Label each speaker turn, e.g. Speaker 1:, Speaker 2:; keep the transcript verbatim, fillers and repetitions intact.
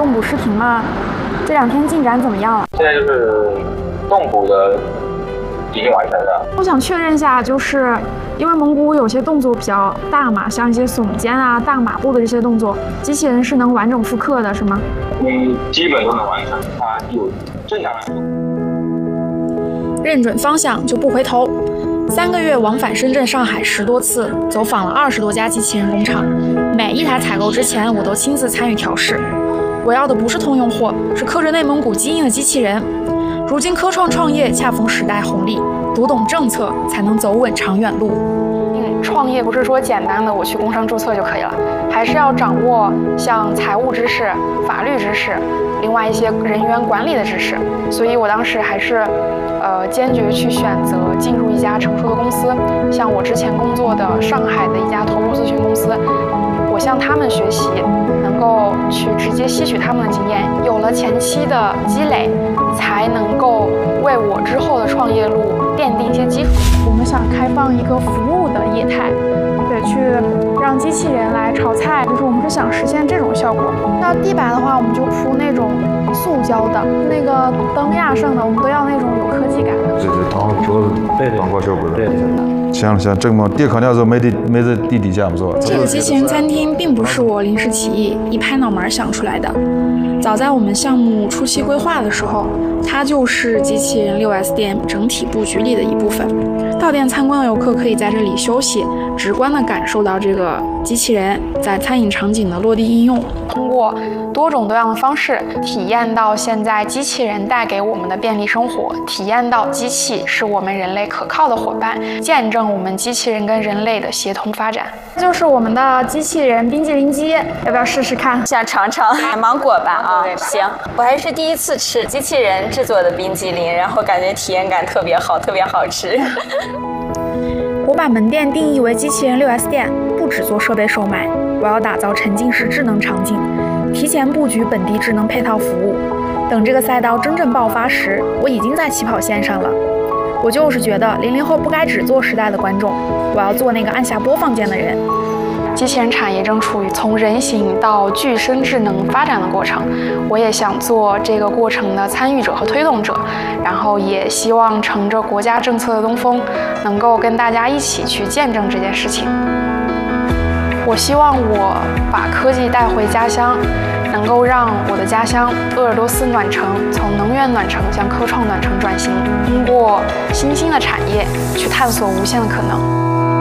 Speaker 1: 动捕视频嘛，这两天进展怎么样了？
Speaker 2: 现在就是动捕的已经完成了。
Speaker 1: 我想确认一下，就是因为蒙古有些动作比较大嘛，像一些耸肩啊、大马步的这些动作，机器人是能完整复刻的，是吗？
Speaker 2: 嗯，基本都能完成。它有正常来说，
Speaker 1: 认准方向就不回头。三个月往返深圳、上海十多次，走访了二十多家机器人工厂，每一台采购之前，我都亲自参与调试。我要的不是通用货，是刻着内蒙古基因的机器人。如今科创创业恰逢时代红利，读懂政策才能走稳长远路。嗯，创业不是说简单的我去工商注册就可以了，还是要掌握像财务知识、法律知识，另外一些人员管理的知识。所以我当时还是。呃，坚决去选择进入一家成熟的公司，像我之前工作的上海的一家头部咨询公司，我向他们学习，能够去直接吸取他们的经验，有了前期的积累，才能够为我之后的创业路奠定一些基础。我们想开放一个服务的业态，对，去让机器人来炒菜，就是我们是想实现这种效果。那地板的话，我们就铺那种塑胶的，那个灯呀上的，我们都要那种有科技感的。
Speaker 3: 对对，当桌子当过效果的。
Speaker 4: 行行，这个嘛，地烤架子没地没在地底下，不错。
Speaker 1: 这个机器人餐厅并不是我临时起意、一拍脑门想出来的。早在我们项目初期规划的时候，它就是机器人 六 S 店整体布局里的一部分。到店参观的游客可以在这里休息，直观地感受到这个机器人在餐饮场景的落地应用。通过多种多样的方式，体验到现在机器人带给我们的便利生活，体验到机器是我们人类可靠的伙伴，见证我们机器人跟人类的协同发展。这就是我们的机器人冰激凌机，要不要试试看？
Speaker 5: 想尝尝芒果吧啊！行，我还是第一次吃机器人制作的冰激凌，然后感觉体验感特别好，特别好吃。
Speaker 1: 我把门店定义为机器人 六 S 店，不只做设备售卖，我要打造沉浸式智能场景，提前布局本地智能配套服务。等这个赛道真正爆发时，我已经在起跑线上了。我就是觉得零零后不该只做时代的观众，我要做那个按下播放键的人。机器人产业正处于从人形到具身智能发展的过程，我也想做这个过程的参与者和推动者，然后也希望乘着国家政策的东风，能够跟大家一起去见证这件事情。我希望我把科技带回家乡，能够让我的家乡鄂尔多斯暖城从能源暖城向科创暖城转型，通过新兴的产业去探索无限的可能。